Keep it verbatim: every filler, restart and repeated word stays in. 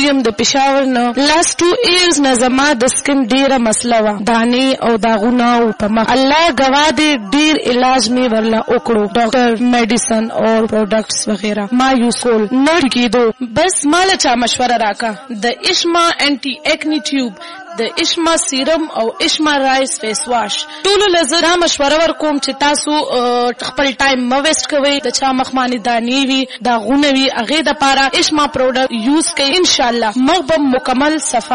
یم د پېښور نه. لاست ټو ایئرز نه زما د سکن ډېره مسله وه، دانې او داغونه او په مخ. الله ګواه دی ډېر علاج مې ورله وکړو، ډاکټر، میډیسن او پروډکټس وغیره ما یوز کول، نه ټیکېدو. بس ما له چا مشوره راکا د اشما انټي ایکنی ټیوب، د اشما سیرم او اشما رایس فیس واش. ټولو له زه دا مشوره ورکوم چې تاسو خپل ټایم مه ویسټ کوئ. د چا مخ باندې دانې وي، داغونه وي، هغې دپاره اشما پروډکټ یوز کوئ. انشاءالله مخ به مکمل صفا